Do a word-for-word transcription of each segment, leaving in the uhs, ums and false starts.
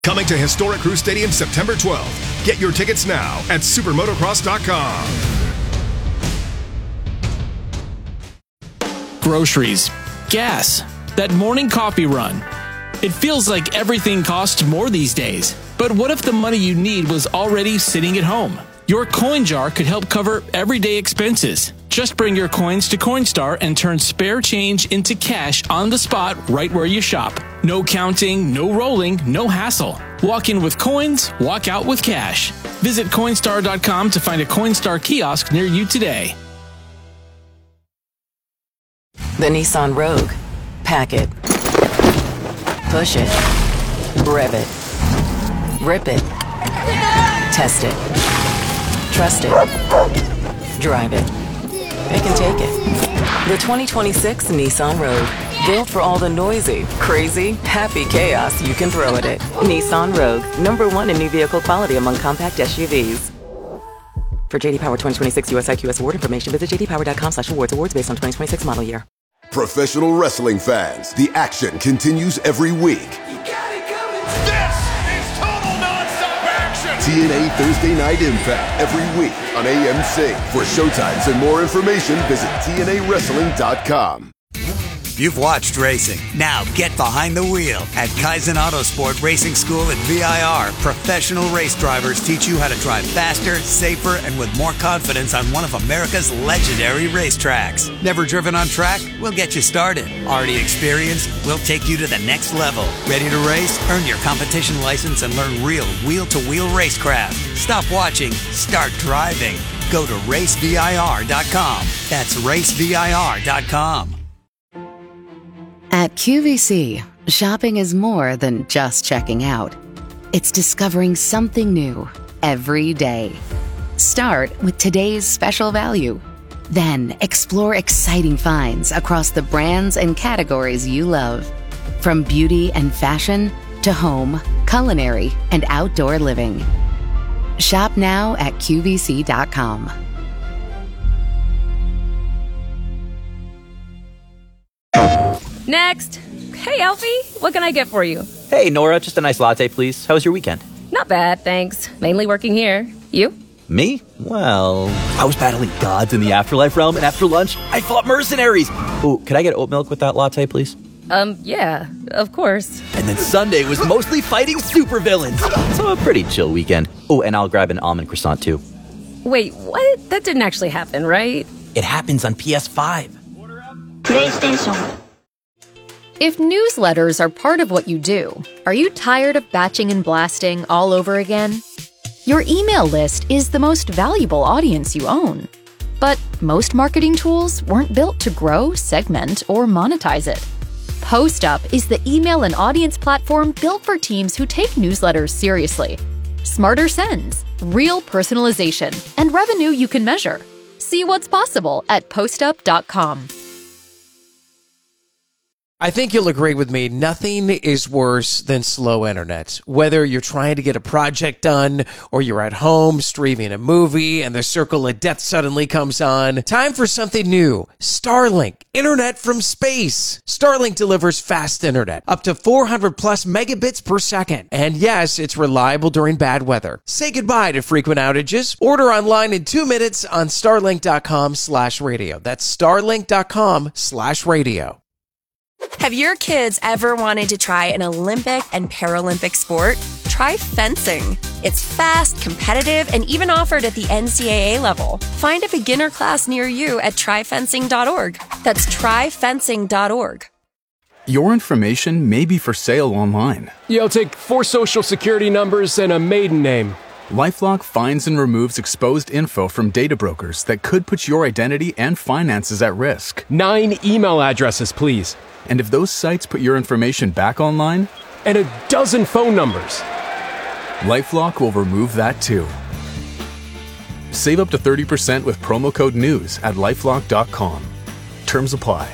Coming to Historic Crew Stadium September twelfth. Get your tickets now at supermotocross dot com. Groceries, gas, that morning coffee run. It feels like everything costs more these days. But what if the money you need was already sitting at home? Your coin jar could help cover everyday expenses. Just bring your coins to Coinstar and turn spare change into cash on the spot right where you shop. No counting, no rolling, no hassle. Walk in with coins, walk out with cash. Visit Coinstar dot com to find a Coinstar kiosk near you today. The Nissan Rogue. Pack it. Push it. Rev it. Rip it. Test it. Trust it. Drive it. It can take it. The twenty twenty-six Nissan Rogue. Built for all the noisy, crazy, happy chaos you can throw at it. Nissan Rogue. Number one in new vehicle quality among compact S U Vs. For J D Power twenty twenty-six U S I Q S award information, visit j d power dot com slash awards. Awards based on twenty twenty-six model year. Professional wrestling fans, the action continues every week. You got it coming. This is total nonstop action. T N A Thursday Night Impact every week on A M C. For showtimes and more information, visit T N A wrestling dot com. You've watched racing. Now get behind the wheel. At Kaizen Autosport Racing School at V I R, professional race drivers teach you how to drive faster, safer, and with more confidence on one of America's legendary racetracks. Never driven on track? We'll get you started. Already experienced? We'll take you to the next level. Ready to race? Earn your competition license and learn real wheel-to-wheel racecraft. Stop watching. Start driving. Go to race V I R dot com. That's race V I R dot com. At Q V C, shopping is more than just checking out. It's discovering something new every day. Start with today's special value. Then explore exciting finds across the brands and categories you love. From beauty and fashion to home, culinary, and outdoor living. Shop now at Q V C dot com. Next. Hey, Alfie, what can I get for you? Hey, Nora, just a nice latte, please. How was your weekend? Not bad, thanks. Mainly working here. You? Me? Well, I was battling gods in the afterlife realm, and after lunch, I fought mercenaries. Ooh, could I get oat milk with that latte, please? Um, yeah, of course. And then Sunday was mostly fighting supervillains. So a pretty chill weekend. Oh, and I'll grab an almond croissant, too. Wait, what? That didn't actually happen, right? It happens on P S five. PlayStation. If newsletters are part of what you do, are you tired of batching and blasting all over again? Your email list is the most valuable audience you own. But most marketing tools weren't built to grow, segment, or monetize it. PostUp is the email and audience platform built for teams who take newsletters seriously. Smarter sends, real personalization, and revenue you can measure. See what's possible at postup dot com. I think you'll agree with me, nothing is worse than slow internet. Whether you're trying to get a project done or you're at home streaming a movie and the circle of death suddenly comes on, time for something new. Starlink, internet from space. Starlink delivers fast internet, up to four hundred plus megabits per second. And yes, it's reliable during bad weather. Say goodbye to frequent outages. Order online in two minutes on starlink dot com slash radio. That's starlink dot com slash radio. Have your kids ever wanted to try an Olympic and Paralympic sport? Try fencing. It's fast, competitive, and even offered at the N C double A level. Find a beginner class near you at try fencing dot org. That's try fencing dot org. Your information may be for sale online. You'll take four social security numbers and a maiden name. LifeLock finds and removes exposed info from data brokers that could put your identity and finances at risk. Nine email addresses, please. And if those sites put your information back online? And a dozen phone numbers. LifeLock will remove that too. Save up to thirty percent with promo code NEWS at lifelock dot com. Terms apply.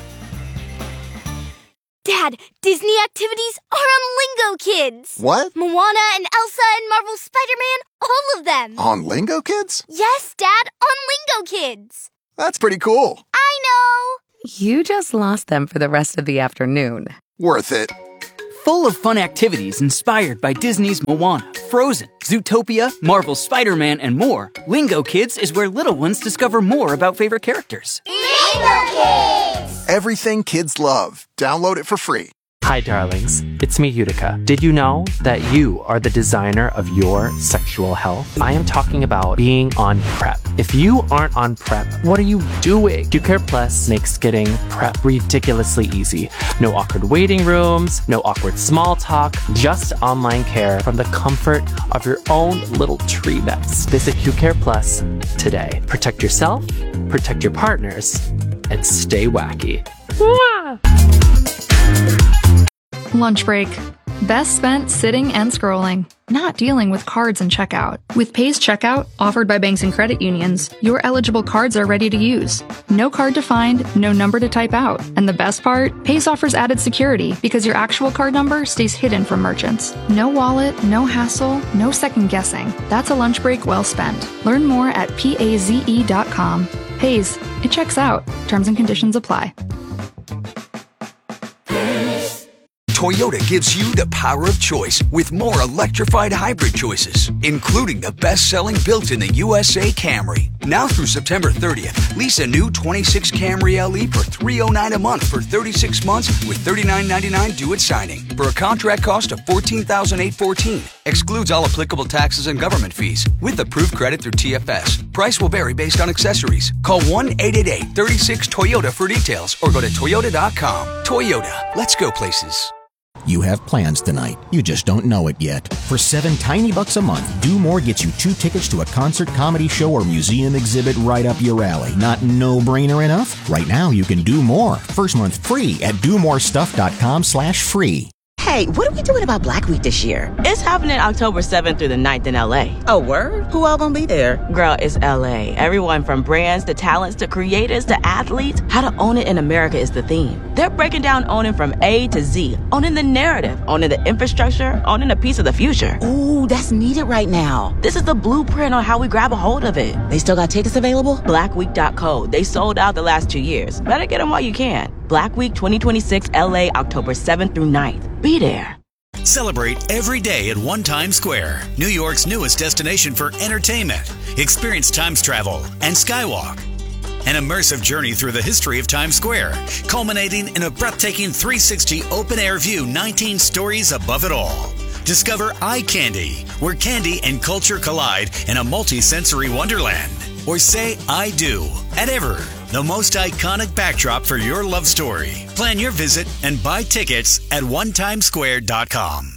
Dad, Disney activities are on Lingo Kids. What? Moana and Elsa and Marvel's Spider-Man, all of them. On Lingo Kids? Yes, Dad, on Lingo Kids. That's pretty cool. I know. You just lost them for the rest of the afternoon. Worth it. full of fun activities inspired by Disney's Moana, Frozen, Zootopia, Marvel's Spider-Man, and more, Lingo Kids is where little ones discover more about favorite characters. Lingo Kids! Everything kids love. Download it for free. Hi, darlings. It's me, Utica. Did you know that you are the designer of your sexual health? I am talking about being on PrEP. If you aren't on PrEP, what are you doing? Q-Care Plus makes getting PrEP ridiculously easy. No awkward waiting rooms, no awkward small talk, just online care from the comfort of your own little tree nest. Visit Q-Care Plus today. Protect yourself, protect your partners, and stay wacky. Mwah! Lunch break. Best spent sitting and scrolling, not dealing with cards and checkout. With Pays Checkout, offered by banks and credit unions, your eligible cards are ready to use. No card to find, no number to type out. And the best part? Pays offers added security because your actual card number stays hidden from merchants. No wallet, no hassle, no second guessing. That's a lunch break well spent. Learn more at paze dot com. Pays, it checks out. Terms and conditions apply. Toyota gives you the power of choice with more electrified hybrid choices, including the best-selling built-in-the U S A Camry. Now through September thirtieth, lease a new twenty-six Camry L E for three hundred nine dollars a month for thirty-six months with thirty-nine ninety-nine due at signing for a contract cost of fourteen thousand eight hundred fourteen dollars. Excludes all applicable taxes and government fees with approved credit through T F S. Price will vary based on accessories. Call one eight eight eight, three six, Toyota for details or go to toyota dot com. Toyota, let's go places. You have plans tonight. You just don't know it yet. For seven tiny bucks a month, Do More gets you two tickets to a concert, comedy show, or museum exhibit right up your alley. Not no-brainer enough? Right now, you can do more. First month free at do more stuff dot com slash free. Hey, what are we doing about Black Week this year? It's happening October seventh through the ninth in L A. Oh, word? Who all gonna be there? Girl, it's L A. Everyone from brands to talents to creators to athletes. How to own it in America is the theme. They're breaking down owning from A to Z. Owning the narrative, owning the infrastructure, owning a piece of the future. Ooh, that's needed right now. This is the blueprint on how we grab a hold of it. They still got tickets available? black week dot co. They sold out the last two years. Better get them while you can. Black Week twenty twenty-six L A, October seventh through ninth. Be there. Celebrate every day at One Times Square, New York's newest destination for entertainment. Experience Times travel and Skywalk. An immersive journey through the history of Times Square, culminating in a breathtaking three sixty open-air view, nineteen stories above it all. Discover Eye Candy, where candy and culture collide in a multi-sensory wonderland. Or say I do at Ever, the most iconic backdrop for your love story. Plan your visit and buy tickets at one times square dot com.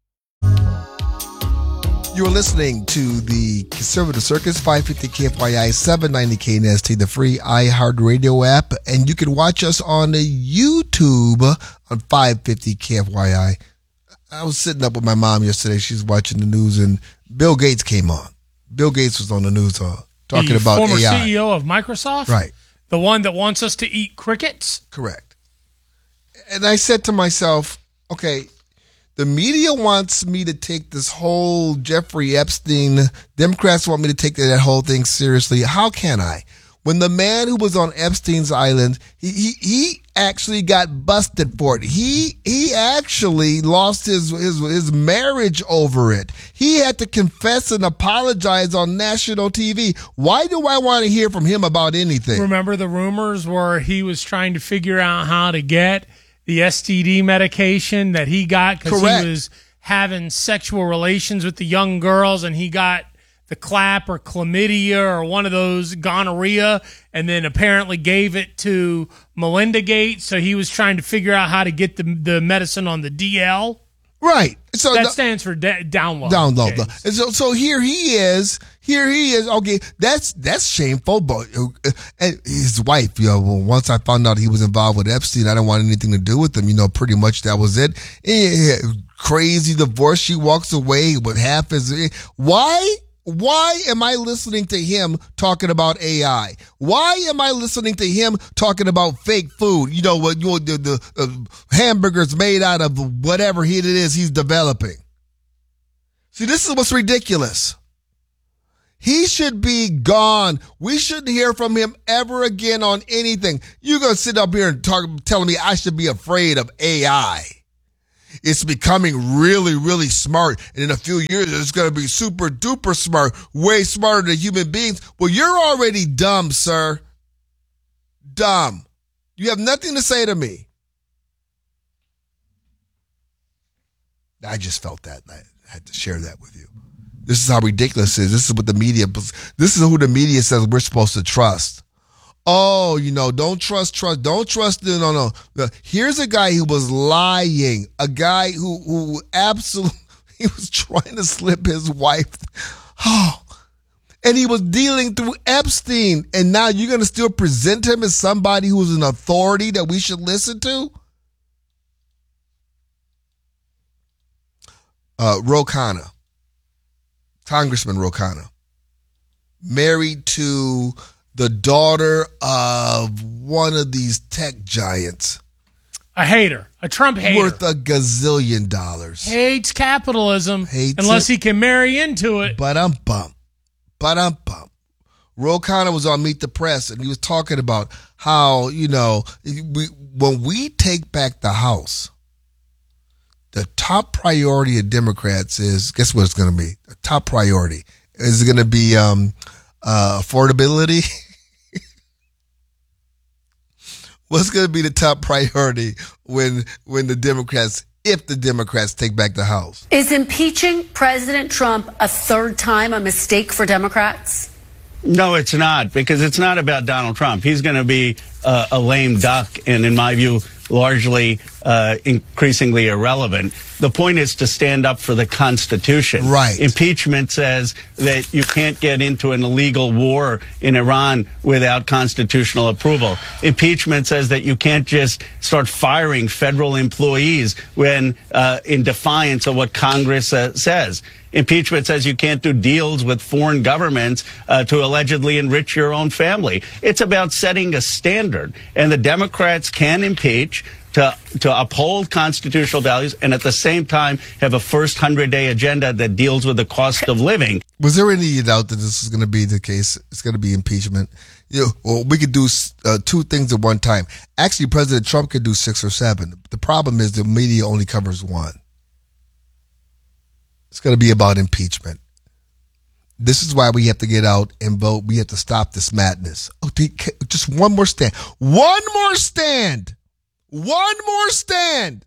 You're listening to the Conservative Circus, five fifty K F Y I, seven ninety K N S T, the free iHeartRadio app, and you can watch us on YouTube on five fifty K F Y I. I was sitting up with my mom yesterday. She's watching the news, and Bill Gates came on. Bill Gates was on the news uh, talking the about former A I. C E O of Microsoft? Right. The one that wants us to eat crickets? Correct. And I said to myself, okay, the media wants me to take this whole Jeffrey Epstein, Democrats want me to take that whole thing seriously. How can I? When the man who was on Epstein's island, he he, he actually got busted for it. He he actually lost his, his his marriage over it. He had to confess and apologize on national T V. Why do I want to hear from him about anything? Remember the rumors where he was trying to figure out how to get the S T D medication that he got because he was having sexual relations with the young girls, and he got the clap or chlamydia or one of those gonorrhea, and then apparently gave it to Melinda Gates. So he was trying to figure out how to get the the medicine on the D L. Right. So that the, stands for da- download. Download. And so, so here he is. Here he is. Okay, that's that's shameful. But and his wife, you know, once I found out he was involved with Epstein, I didn't want anything to do with him. You know, pretty much that was it. Crazy divorce. She walks away with half his. Why? Why am I listening to him talking about A I? Why am I listening to him talking about fake food? You know what? You know, the, the uh, hamburgers made out of whatever it is he's developing. See, this is what's ridiculous. He should be gone. We shouldn't hear from him ever again on anything. You're gonna sit up here and talk, telling me I should be afraid of A I. It's becoming really, really smart. And in a few years, it's going to be super duper smart, way smarter than human beings. Well, you're already dumb, sir. Dumb. You have nothing to say to me. I just felt that. I had to share that with you. This is how ridiculous it is. This is what the media, this is who the media says we're supposed to trust. Oh, you know, don't trust, trust, don't trust. No, no, no. Here's a guy who was lying. A guy who, who absolutely, he was trying to slip his wife. Oh, and he was dealing through Epstein. And now you're going to still present him as somebody who's an authority that we should listen to? Uh, Ro Khanna, Congressman Ro Khanna, married to the daughter of one of these tech giants. A hater, a Trump hater. Worth a gazillion dollars. Hates capitalism Hates unless it. he can marry into it. But I'm bummed. But I'm bummed. Ro Khanna was on Meet the Press, and he was talking about how, you know, we, when we take back the House, the top priority of Democrats is, guess what it's going to be? The top priority. Is it going to be um, uh, affordability? What's going to be the top priority when when the Democrats, if the Democrats take back the House? Is impeaching President Trump a third time a mistake for Democrats? No, it's not, because it's not about Donald Trump. He's going to be uh, a lame duck and, in my view, largely uh, increasingly irrelevant. The point is to stand up for the Constitution. Right. Impeachment says that you can't get into an illegal war in Iran without constitutional approval. Impeachment says that you can't just start firing federal employees when uh, in defiance of what Congress uh, says. Impeachment says you can't do deals with foreign governments uh, to allegedly enrich your own family. It's about setting a standard, and the Democrats can impeach to to uphold constitutional values and at the same time have a first hundred-day agenda that deals with the cost of living. Was there any doubt that this is going to be the case? It's going to be impeachment. You know, well, we could do uh, two things at one time. Actually, President Trump could do six or seven. The problem is the media only covers one. It's going to be about impeachment. This is why we have to get out and vote. We have to stop this madness. Oh, just one more stand. One more stand. One more stand.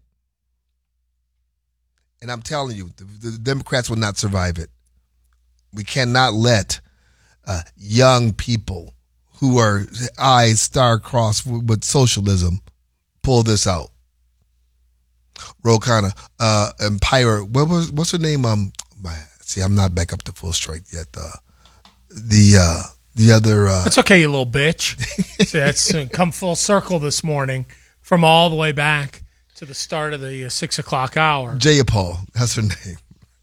And I'm telling you, the, the Democrats will not survive it. We cannot let uh, young people who are eyes star-crossed with, with socialism pull this out. Ro Khanna, uh, Empire. What was what's her name? Um, my, see, I'm not back up to full strength yet. Uh, the uh, the other. Uh, That's okay, you little bitch. See, that's uh, come full circle this morning from all the way back to the start of the uh, six o'clock hour. Jayapal, that's her name.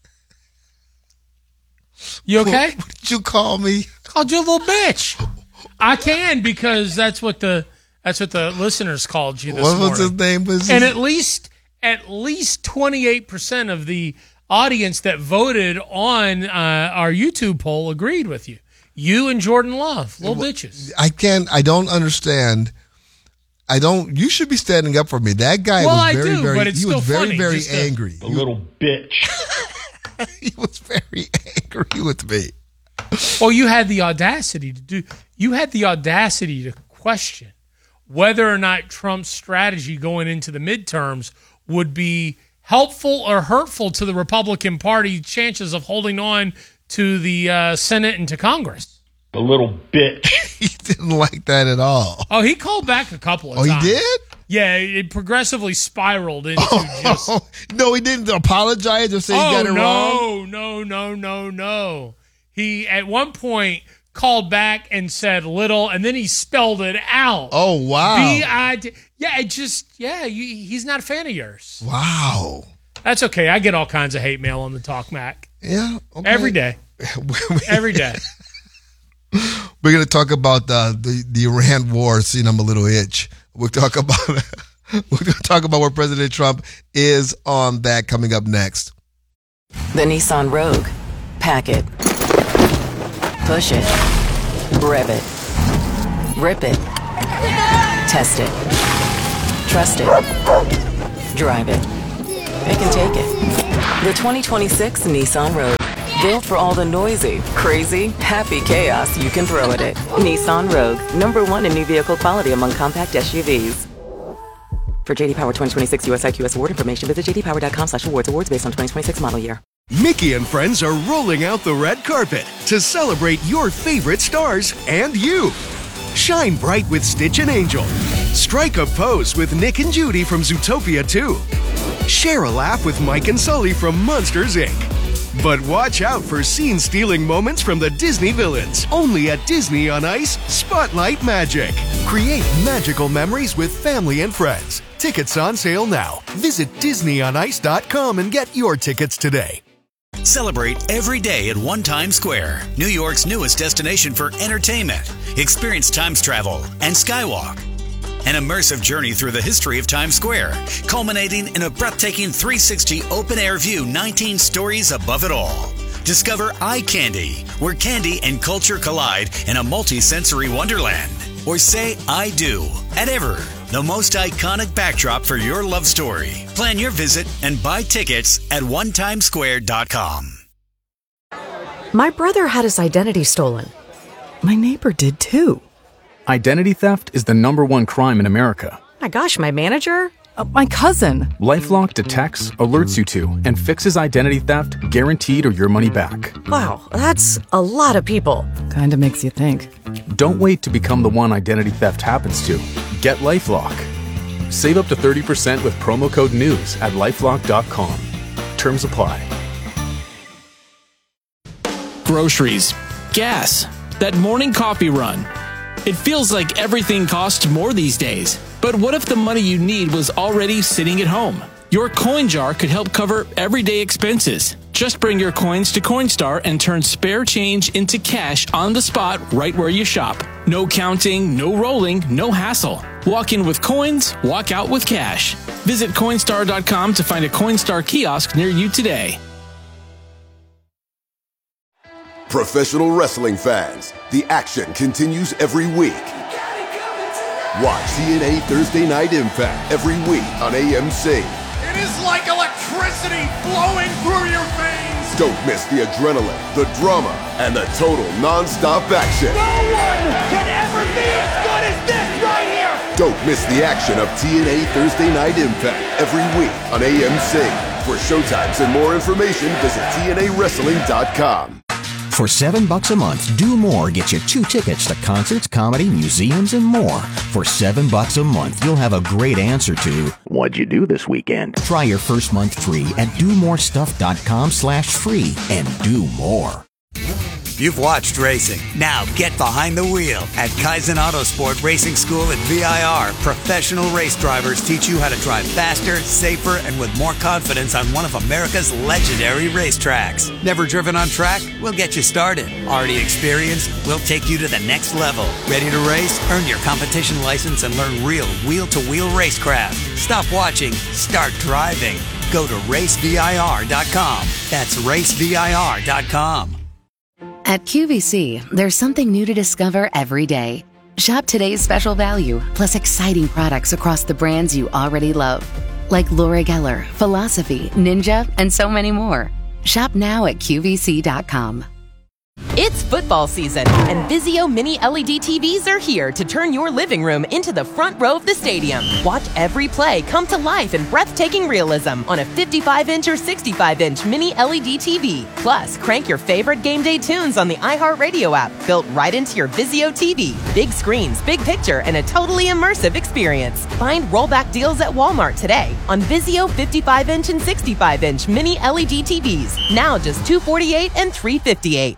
You okay? What, what did you call me? Called you a little bitch. I can because that's what the that's what the listeners called you this what morning. What was his name? Was and his... at least. At least twenty-eight percent of the audience that voted on uh, our YouTube poll agreed with you. You and Jordan Love, little well, bitches. I can't, I don't understand. I don't, you should be standing up for me. That guy well, was very, I do, very, but it's he still was very, funny, very a, angry. A little bitch. He was very angry with me. Well, you had the audacity to do, you had the audacity to question whether or not Trump's strategy going into the midterms would be helpful or hurtful to the Republican Party chances of holding on to the uh, Senate and to Congress. A little bitch. He didn't like that at all. Oh, he called back a couple of oh, times. Oh, he did? Yeah, it progressively spiraled into oh, just... No, he didn't apologize or say oh, he got it no, wrong? no, no, no, no. He, at one point... called back and said little, and then he spelled it out. Oh, wow. B I D Yeah, it just, yeah, you, he's not a fan of yours. Wow. That's okay. I get all kinds of hate mail on the Talk Mac. Yeah. Okay. Every day. Every day. We're going to talk about uh, the, the Iran war, seeing I'm a little itch. We'll talk about, we're going to talk about where President Trump is on that coming up next. The Nissan Rogue. Pack it. Push it. Rev it. Rip it. Test it. Trust it. Drive it. They can take it. The twenty twenty-six Nissan Rogue. Built for all the noisy, crazy, happy chaos you can throw at it. Nissan Rogue, number one in new vehicle quality among compact S U Vs. For J D Power twenty twenty-six U S I Q S award information, visit j d power dot com slash awards. Awards based on twenty twenty-six model year. Mickey and friends are rolling out the red carpet to celebrate your favorite stars and you. Shine bright with Stitch and Angel. Strike a pose with Nick and Judy from Zootopia two. Share a laugh with Mike and Sully from Monsters, Incorporated. But watch out for scene-stealing moments from the Disney villains. Only at Disney on Ice, Spotlight Magic. Create magical memories with family and friends. Tickets on sale now. Visit disney on ice dot com and get your tickets today. Celebrate every day at One Times Square, New York's newest destination for entertainment. Experience Times travel and Skywalk. An immersive journey through the history of Times Square, culminating in a breathtaking three sixty open-air view, nineteen stories above it all. Discover Eye Candy, where candy and culture collide in a multi-sensory wonderland. Or say I do at Ever, the most iconic backdrop for your love story. Plan your visit and buy tickets at one times square dot com. My brother had his identity stolen. My neighbor did too. Identity theft is the number one crime in America. My gosh, my manager? Uh, my cousin. LifeLock detects, alerts you to, and fixes identity theft guaranteed or your money back. Wow, that's a lot of people. Kinda makes you think. Don't wait to become the one identity theft happens to. Get LifeLock. Save up to thirty percent with promo code NEWS at lifelock dot com. Terms apply. Groceries, gas, that morning coffee run. It feels like everything costs more these days. But what if the money you need was already sitting at home? Your coin jar could help cover everyday expenses. Just bring your coins to Coinstar and turn spare change into cash on the spot right where you shop. No counting, no rolling, no hassle. Walk in with coins, walk out with cash. Visit Coinstar dot com to find a Coinstar kiosk near you today. Professional wrestling fans, the action continues every week. Watch T N A Thursday Night Impact every week on A M C. It is like electricity flowing through your veins. Don't miss the adrenaline, the drama, and the total non-stop action. No one can ever be as good as this right here. Don't miss the action of T N A Thursday Night Impact every week on A M C. For showtimes and more information, visit T N A wrestling dot com. For seven bucks a month, Do More gets you two tickets to concerts, comedy, museums, and more. For seven bucks a month, you'll have a great answer to what'd you do this weekend? Try your first month free at do more stuff dot com slash free and do more. You've watched racing. Now get behind the wheel. At Kaizen Autosport Racing School at V I R, professional race drivers teach you how to drive faster, safer, and with more confidence on one of America's legendary racetracks. Never driven on track? We'll get you started. Already experienced? We'll take you to the next level. Ready to race? Earn your competition license and learn real wheel-to-wheel racecraft. Stop watching. Start driving. Go to race V I R dot com. That's race V I R dot com. At Q V C, there's something new to discover every day. Shop today's special value, plus exciting products across the brands you already love, like Laura Geller, Philosophy, Ninja, and so many more. Shop now at Q V C dot com. It's football season, and Vizio Mini L E D T Vs are here to turn your living room into the front row of the stadium. Watch every play come to life in breathtaking realism on a fifty-five inch or sixty-five inch Mini L E D T V. Plus, crank your favorite game day tunes on the iHeartRadio app, built right into your Vizio T V. Big screens, big picture, and a totally immersive experience. Find rollback deals at Walmart today on Vizio fifty-five inch and sixty-five inch Mini L E D T Vs. Now just two hundred forty-eight dollars and three hundred fifty-eight dollars.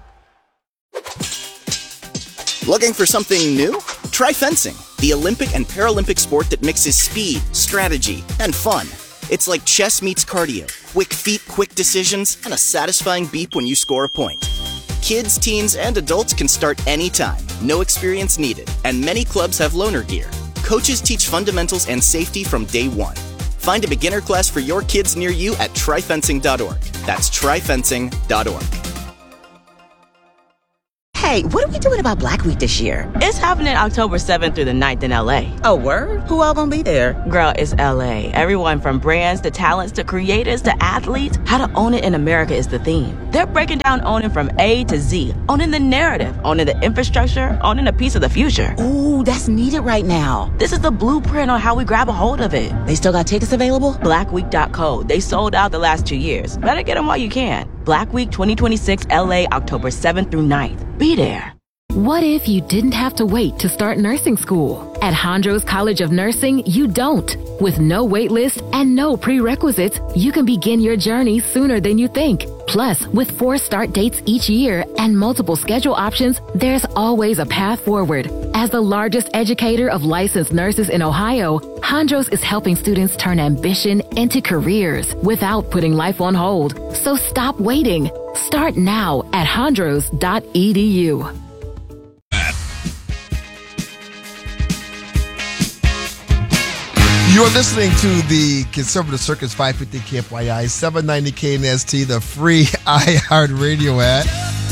Looking for something new? Try fencing, the Olympic and Paralympic sport that mixes speed, strategy, and fun. It's like chess meets cardio, quick feet, quick decisions, and a satisfying beep when you score a point. Kids, teens, and adults can start anytime, no experience needed, and many clubs have loaner gear. Coaches teach fundamentals and safety from day one. Find a beginner class for your kids near you at try fencing dot org. That's try fencing dot org. Hey, what are we doing about Black Week this year? It's happening October seventh through the ninth in L A. Oh, word? Who all gonna be there? Girl, it's L A. Everyone from brands to talents to creators to athletes, how to own it in America is the theme. They're breaking down owning from A to Z, owning the narrative, owning the infrastructure, owning a piece of the future. Ooh, that's needed right now. This is the blueprint on how we grab a hold of it. They still got tickets available? black week dot co. They sold out the last two years. Better get them while you can. Black Week twenty twenty-six L A, October seventh through ninth. Be there. What if you didn't have to wait to start nursing school? At Hondros College of Nursing, you don't. With no wait list and no prerequisites, you can begin your journey sooner than you think. Plus, with four start dates each year and multiple schedule options, there's always a path forward. As the largest educator of licensed nurses in Ohio, Hondros is helping students turn ambition into careers without putting life on hold. So stop waiting. Start now at hondros dot e d u. You're listening to the Conservative Circus five fifty K F Y I, seven ninety K N S T, the free iHeartRadio app.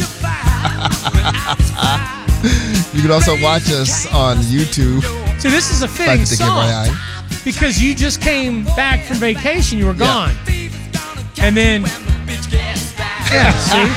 You can also watch us on YouTube. So this is a fitting song because you just came back from vacation. You were gone. Yeah. And then, yeah,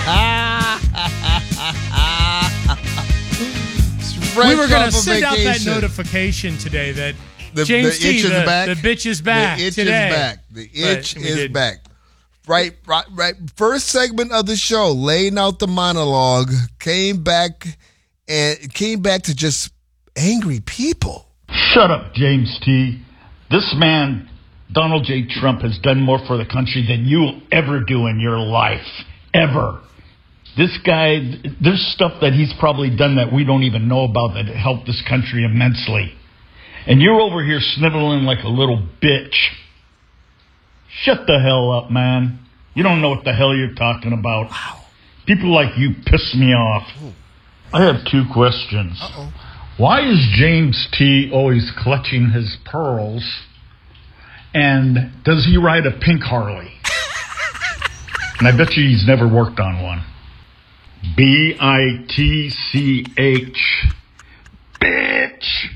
see? We were going to send out that notification today that The, James the itch T, is the, back. the bitch is back The itch today. is back. The itch But we is didn't. back. Right, right, right. First segment of the show, laying out the monologue, came back and came back to just angry people. Shut up, James T. This man, Donald J. Trump, has done more for the country than you'll ever do in your life. Ever. This guy, there's stuff that he's probably done that we don't even know about that helped this country immensely. And you're over here sniveling like a little bitch. Shut the hell up, man. You don't know what the hell you're talking about. Wow. People like you piss me off. Ooh. I have two questions. Uh-oh. Why is James T. always clutching his pearls? And does he ride a pink Harley? And I bet you he's never worked on one. B I T C H. Bitch.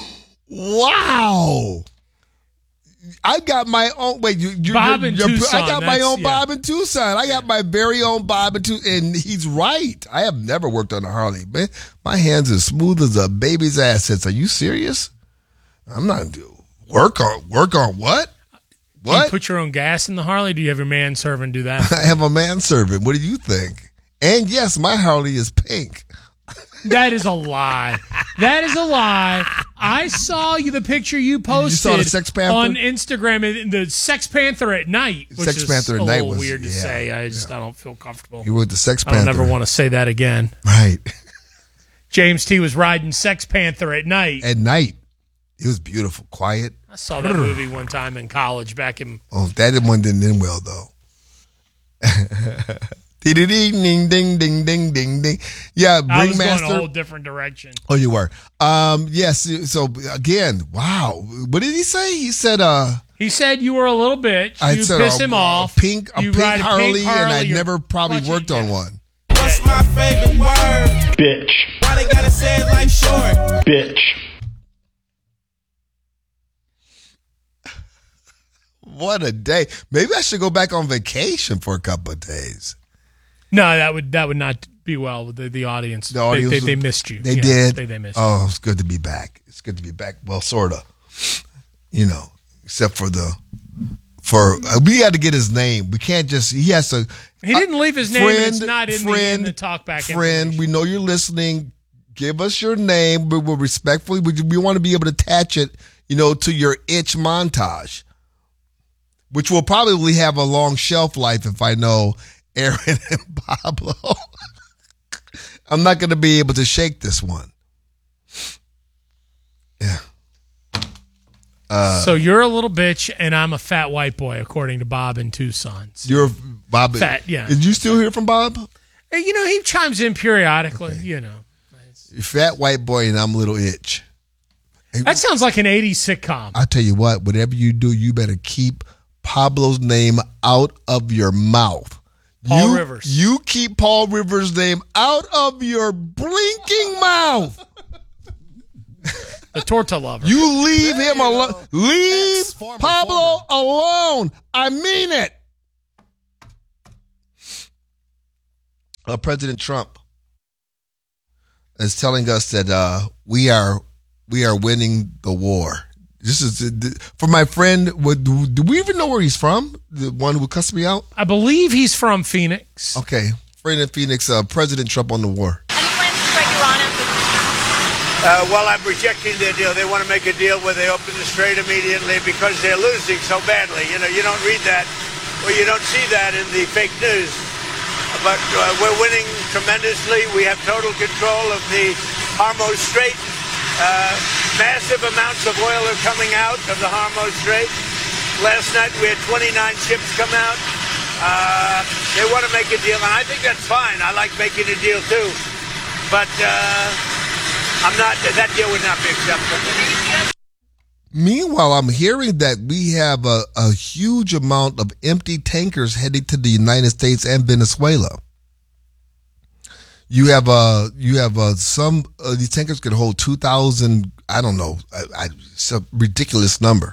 Wow. I got my own. Wait, you, you, Bob and you're, Tucson. I got my own yeah. Bob and Tucson. I got my very own Bob and Tucson, and he's right. I have never worked on a Harley, man. My hands are smooth as a baby's assets. Are you serious? I'm not do work on work on what? What? Do you put your own gas in the Harley? Do you have your manservant do that? I have a manservant. What do you think? And yes, my Harley is pink. That is a lie. That is a lie. I saw you the picture you posted You saw the Sex Panther? on Instagram, the Sex Panther at night, which Sex is Panther at a night little was- weird to yeah, say. I just yeah. I don't feel comfortable. You were the Sex I don't Panther. ever want to say that again. Right. James T was riding Sex Panther at night. At night. It was beautiful, quiet. I saw that movie one time in college back in. Oh, that one didn't end well though. Ding ding ding ding ding ding ding. Yeah, I was Ringmaster. going a whole different direction. Oh, you were. Um, yes. So again, wow. What did he say? He said, "Uh, He said you were a little bitch. I You said piss a, him a off. pink, a You pink ride a Harley, pink and I Harley, you're never probably clutching- worked on one." What's my favorite word? Bitch. Why they gotta say it like short? Bitch. What a day! Maybe I should go back on vacation for a couple of days. No, that would that would not be well with the, the audience. The audience they, was- they, they missed you. They Yeah, did. They, they missed oh, it's good to be back. It's good to be back. Well, sort of. You know, except for the for uh, we got to get his name. We can't just. He has to. you. He didn't leave his name. friend, and it's not in, the, in the talkback. Friend, we know you're listening. Give us your name, but we'll respectfully. We, we want to be able to attach it, you know, to your itch montage, which will probably have a long shelf life if I know Aaron and Pablo. I'm not going to be able to shake this one. Yeah. Uh, So you're a little bitch, and I'm a fat white boy, according to Bob and Tucson. You're Bob. Fat, yeah. Did you still hear from Bob? Hey, you know, he chimes in periodically. Okay. You know, You're fat white boy, and I'm a little itch. that sounds like an eighties sitcom. I tell you what, whatever you do, you better keep Pablo's name out of your mouth. Paul you, Rivers. You keep Paul Rivers' name out of your blinking mouth. The torta lover. You leave him alone. Leave Pablo alone. I mean it. Uh, President Trump is telling us that uh, we are we are winning the war. This is for my friend. Do we even know where he's from? The one who cussed me out. I believe he's from Phoenix. Okay, friend in Phoenix. Uh, President Trump on the war. Uh, well, I'm rejecting their deal. They want to make a deal where they open the strait immediately because they're losing so badly. You know, you don't read that or you don't see that in the fake news. But uh, we're winning tremendously. We have total control of the Hormuz Strait. Uh, massive amounts of oil are coming out of the Hormuz Strait. Last night we had twenty-nine ships come out. Uh, they want to make a deal, and I think that's fine. I like making a deal too. But uh, I'm not. That deal would not be acceptable. Meanwhile, I'm hearing that we have a, a huge amount of empty tankers heading to the United States and Venezuela. You have uh, you have uh, some uh, these tankers could hold two thousand. I don't know, I, I, it's a ridiculous number.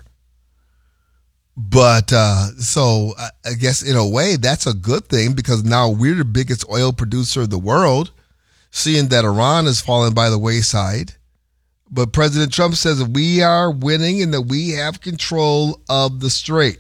But uh, so I, I guess in a way that's a good thing because now we're the biggest oil producer of the world. Seeing that Iran has fallen by the wayside. But President Trump says that we are winning and that we have control of the strait.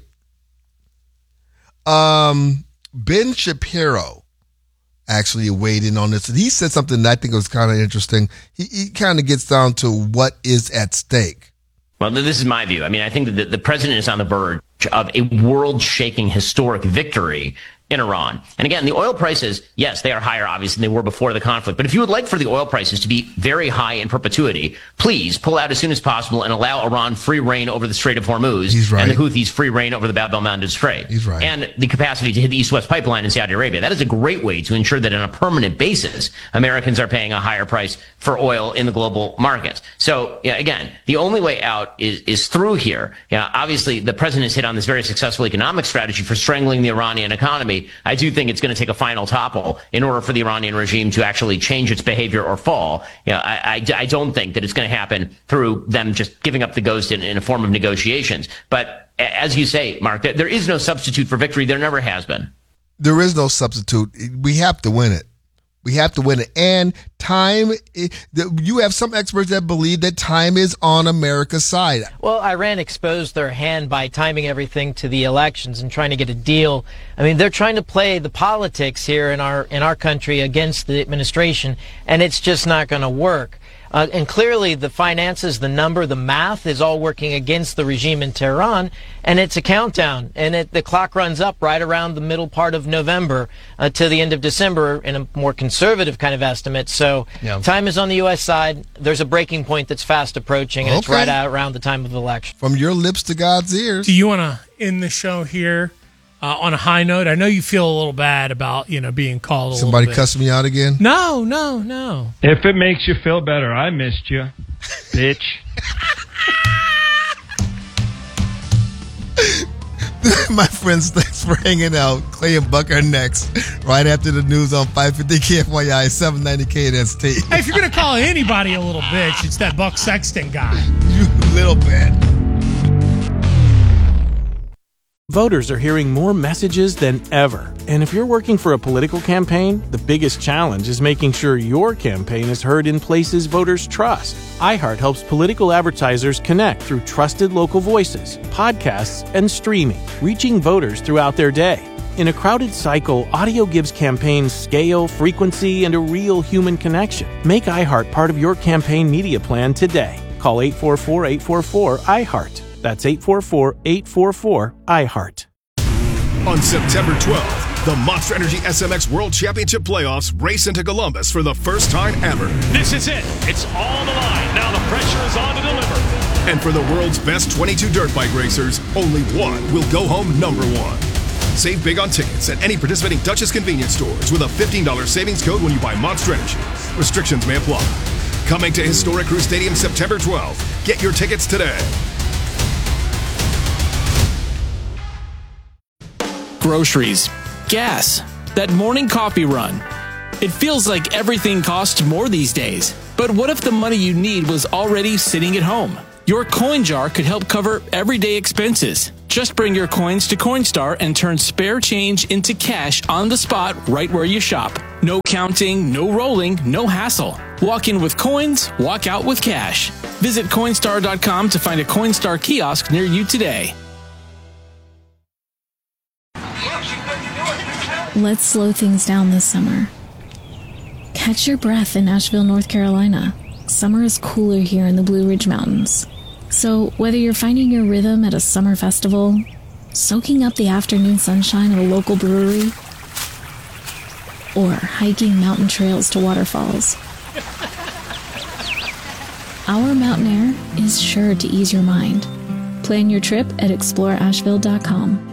Um, Ben Shapiro actually weighed in on this. And he said something that I think was kind of interesting. He, he kind of gets down to what is at stake. Well, this is my view. I mean, I think that the, the president is on the verge of a world-shaking historic victory in Iran. And again, the oil prices, yes, they are higher, obviously, than they were before the conflict. But if you would like for the oil prices to be very high in perpetuity, please pull out as soon as possible and allow Iran free reign over the Strait of Hormuz. He's right. And the Houthis free reign over the Bab el-Mandeb Strait. He's right. And the capacity to hit the East-West pipeline in Saudi Arabia. That is a great way to ensure that on a permanent basis, Americans are paying a higher price for oil in the global markets. So, yeah, again, the only way out is, is through here. Yeah, obviously, the president has hit on this very successful economic strategy for strangling the Iranian economy. I do think it's going to take a final topple in order for the Iranian regime to actually change its behavior or fall. You know, I, I, I don't think that it's going to happen through them just giving up the ghost in, in a form of negotiations. But as you say, Mark, there, there is no substitute for victory. There never has been. There is no substitute. We have to win it. We have to win it. And time, you have some experts that believe that time is on America's side. Well, Iran exposed their hand by timing everything to the elections and trying to get a deal. I mean, they're trying to play the politics here in our in our country against the administration, and it's just not going to work. Uh, and clearly the finances, the number, the math is all working against the regime in Tehran, and it's a countdown. And it, the clock runs up right around the middle part of November uh, to the end of December in a more conservative kind of estimate. So yeah. Time is on the U S side. There's a breaking point that's fast approaching, and okay. It's right out around the time of the election. From your lips to God's ears. Do you want to end the show here uh, on a high note? I know you feel a little bad about, you know, being called a Somebody little bit. cussing me out again? No, no, no. If it makes you feel better, I missed you, bitch. My friends, thanks for hanging out. Clay and Buck are next, right after the news on five fifty K F Y I, seven ninety K N S T. Hey, if you're going to call anybody a little bitch, it's that Buck Sexton guy. You little bit. Voters are hearing more messages than ever. And if you're working for a political campaign, the biggest challenge is making sure your campaign is heard in places voters trust. iHeart helps political advertisers connect through trusted local voices, podcasts, and streaming, reaching voters throughout their day. In a crowded cycle, audio gives campaigns scale, frequency, and a real human connection. Make iHeart part of your campaign media plan today. Call eight four four, eight four four, iHeart. That's eight four four, eight four four, iHeart. On September twelfth, the Monster Energy S M X World Championship Playoffs race into Columbus for the first time ever. This is it. It's all the line. Now the pressure is on to deliver. And for the world's best twenty-two dirt bike racers, only one will go home number one. Save big on tickets at any participating Dutchess convenience stores with a fifteen dollars savings code when you buy Monster Energy. Restrictions may apply. Coming to Historic Crew Stadium September twelfth. Get your tickets today. Groceries, gas. that morning coffee run. It feels like everything costs more these days. But what if the money you need was already sitting at home? Your coin jar could help cover everyday expenses. Just bring your coins to Coinstar and turn spare change into cash on the spot right where you shop. No counting, no rolling, no hassle. Walk in with coins, walk out with cash. Visit Coinstar dot com to find a Coinstar kiosk near you today. Let's slow things down this summer. Catch your breath in Asheville, North Carolina. Summer is cooler here in the Blue Ridge Mountains. So whether you're finding your rhythm at a summer festival, soaking up the afternoon sunshine at a local brewery, or hiking mountain trails to waterfalls, our mountain air is sure to ease your mind. Plan your trip at explore asheville dot com.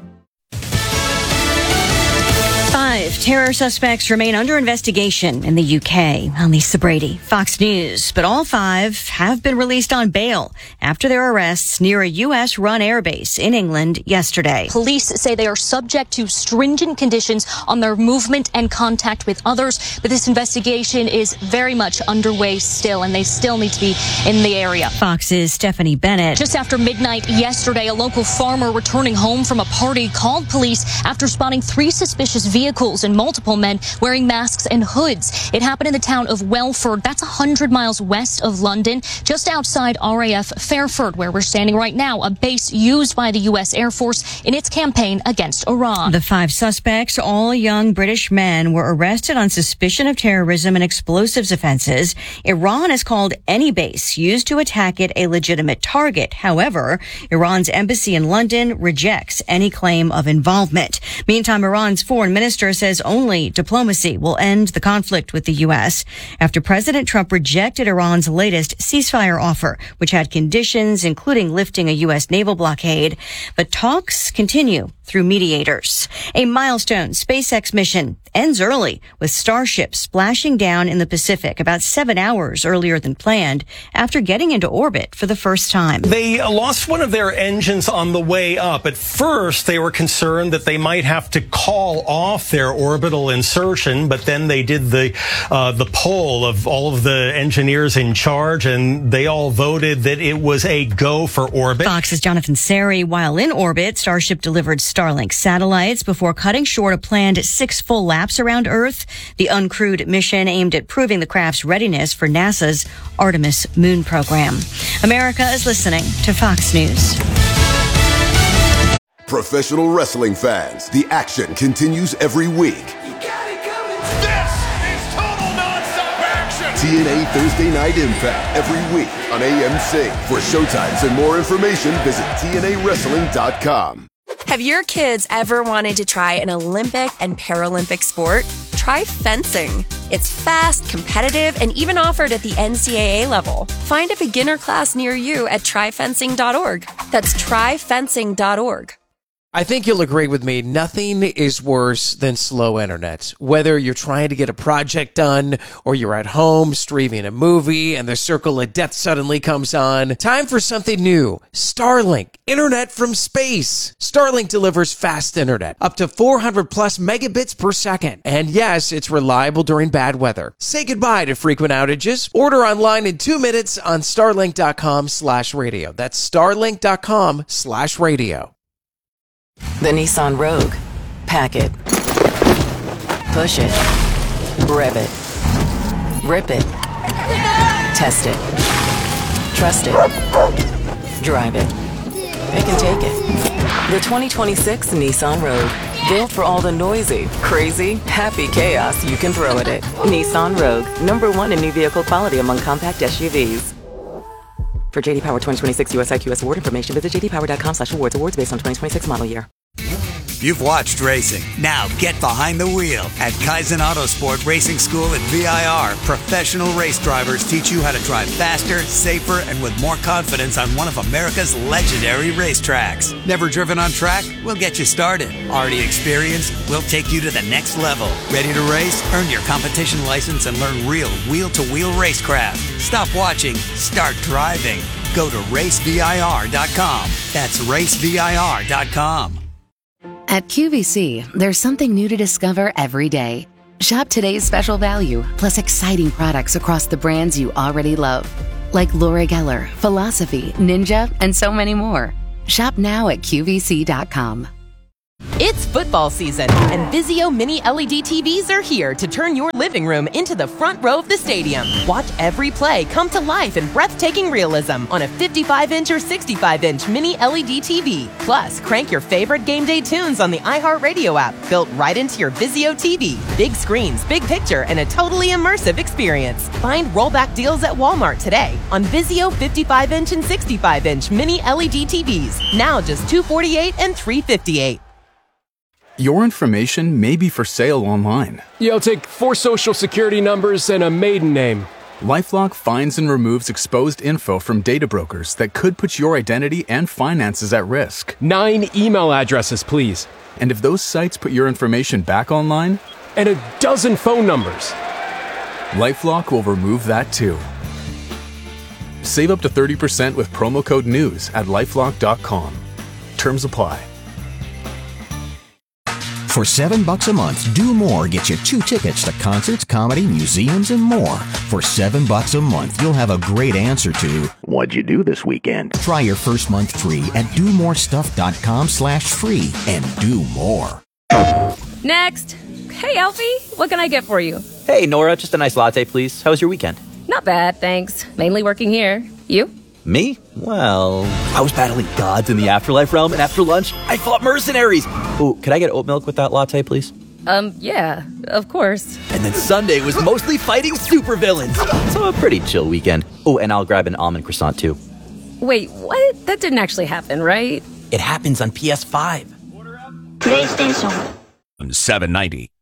Five terror suspects remain under investigation in the U K. I'm Lisa Brady, Fox News. But all five have been released on bail after their arrests near a U S-run airbase in England yesterday. Police say they are subject to stringent conditions on their movement and contact with others. But this investigation is very much underway still, and they still need to be in the area. Fox's Stephanie Bennett. Just after midnight yesterday, a local farmer returning home from a party called police after spotting three suspicious vehicles and multiple men wearing masks and hoods. It happened in the town of Welford. That's one hundred miles west of London, just outside R A F Fairford, where we're standing right now, a base used by the U S Air Force in its campaign against Iran. The five suspects, all young British men, were arrested on suspicion of terrorism and explosives offenses. Iran has called any base used to attack it a legitimate target. However, Iran's embassy in London rejects any claim of involvement. Meantime, Iran's foreign minister says only diplomacy will end the conflict with the U S after President Trump rejected Iran's latest ceasefire offer, which had conditions including lifting a U S naval blockade. But talks continue through mediators. A milestone SpaceX mission ends early with Starship splashing down in the Pacific about seven hours earlier than planned after getting into orbit for the first time. They lost one of their engines on the way up. At first, they were concerned that they might have to call off their orbital insertion, but then they did the uh, the poll of all of the engineers in charge, and they all voted that it was a go for orbit. Fox's Jonathan Seri. While in orbit, Starship delivered Starlink satellites before cutting short a planned six full laps around Earth. The uncrewed mission aimed at proving the craft's readiness for NASA's Artemis moon program. America is listening to Fox News. Professional wrestling fans, the action continues every week. This is total nonstop action! T N A Thursday Night Impact every week on A M C. For showtimes and more information, visit T N A wrestling dot com. Have your kids ever wanted to try an Olympic and Paralympic sport? Try fencing. It's fast, competitive, and even offered at the N C double A level. Find a beginner class near you at try fencing dot org. That's try fencing dot org. I think you'll agree with me. Nothing is worse than slow internet. Whether you're trying to get a project done or you're at home streaming a movie and the circle of death suddenly comes on. Time for something new. Starlink. Internet from space. Starlink delivers fast internet. Up to four hundred plus megabits per second. And yes, it's reliable during bad weather. Say goodbye to frequent outages. Order online in two minutes on starlink dot com slash radio. That's starlink dot com slash radio. The Nissan Rogue. Pack it. Push it. Rev it. Rip it. Test it. Trust it. Drive it. Pick and take it. The twenty twenty-six Nissan Rogue. Built for all the noisy, crazy, happy chaos you can throw at it. Nissan Rogue. Number one in new vehicle quality among compact S U Vs. For J D Power twenty twenty-six U S I Q S award information, visit j d power dot com slash awards. Awards based on twenty twenty-six model year. You've watched racing. Now get behind the wheel at Kaizen Autosport Racing School at V I R. Professional race drivers teach you how to drive faster, safer, and with more confidence on one of America's legendary racetracks. Never driven on track? We'll get you started. Already experienced? We'll take you to the next level. Ready to race? Earn your competition license and learn real wheel-to-wheel racecraft. Stop watching. Start driving. Go to race V I R dot com. That's race V I R dot com. At Q V C, there's something new to discover every day. Shop today's special value, plus exciting products across the brands you already love. Like Laura Geller, Philosophy, Ninja, and so many more. Shop now at Q V C dot com. It's football season, and Vizio Mini L E D T Vs are here to turn your living room into the front row of the stadium. Watch every play come to life in breathtaking realism on a fifty-five inch or sixty-five inch Mini L E D T V. Plus, crank your favorite game day tunes on the iHeartRadio app, built right into your Vizio T V. Big screens, big picture, and a totally immersive experience. Find rollback deals at Walmart today on Vizio fifty-five inch and sixty-five inch Mini L E D T Vs. Now just two hundred forty-eight dollars and three hundred fifty-eight dollars. Your information may be for sale online. Yeah, I'll take four social security numbers and a maiden name. LifeLock finds and removes exposed info from data brokers that could put your identity and finances at risk. Nine email addresses, please. And if those sites put your information back online? And a dozen phone numbers. LifeLock will remove that too. Save up to thirty percent with promo code NEWS at lifelock dot com. Terms apply. For seven bucks a month, Do More gets you two tickets to concerts, comedy, museums, and more. For seven bucks a month, you'll have a great answer to what'd you do this weekend? Try your first month free at do more stuff dot com slash free and do more. Next. Hey, Alfie, what can I get for you? Hey, Nora, just a nice latte, please. How was your weekend? Not bad, thanks. Mainly working here. You? Me? Well, I was battling gods in the afterlife realm, and after lunch, I fought mercenaries. Ooh, could I get oat milk with that latte, please? Um, yeah, of course. And then Sunday was mostly fighting supervillains. So a pretty chill weekend. Oh, and I'll grab an almond croissant, too. Wait, what? That didn't actually happen, right? It happens on P S five. PlayStation. seven ninety